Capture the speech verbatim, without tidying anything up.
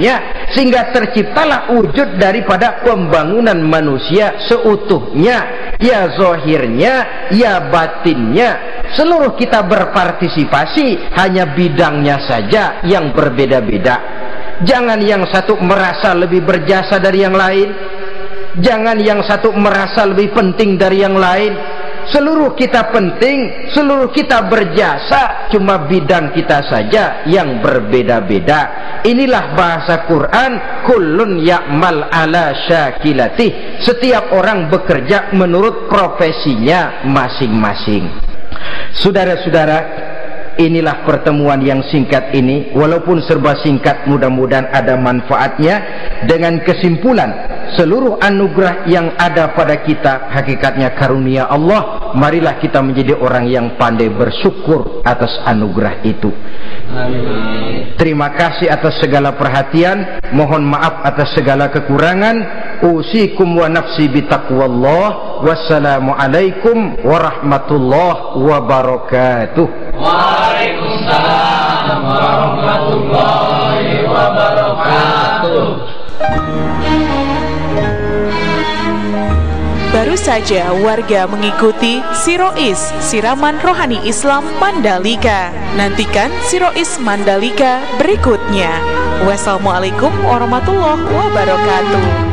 batinnya, sehingga terciptalah wujud daripada pembangunan manusia seutuhnya, ya zahirnya, ya batinnya. Seluruh kita berpartisipasi, hanya bidangnya saja yang berbeda-beda. Jangan yang satu merasa lebih berjasa dari yang lain, jangan yang satu merasa lebih penting dari yang lain. Seluruh kita penting, seluruh kita berjasa, cuma bidang kita saja yang berbeda-beda. Inilah bahasa Quran, kullun ya'mal ala syakilatih. Setiap orang bekerja menurut profesinya masing-masing. Saudara-saudara, inilah pertemuan yang singkat ini, walaupun serba singkat, mudah-mudahan ada manfaatnya. Dengan kesimpulan, seluruh anugerah yang ada pada kita hakikatnya karunia Allah. Marilah kita menjadi orang yang pandai bersyukur atas anugerah itu. Amin. Terima kasih atas segala perhatian, mohon maaf atas segala kekurangan. Usikum wa nafsi bitaqwallah. Wassalamualaikum warahmatullahi wabarakatuh. Waalaikumsalam warahmatullahi wabarakatuh. Baru saja warga mengikuti Sirois Siraman Rohani Islam Mandalika. Nantikan Sirois Mandalika berikutnya. Wassalamualaikum warahmatullahi wabarakatuh.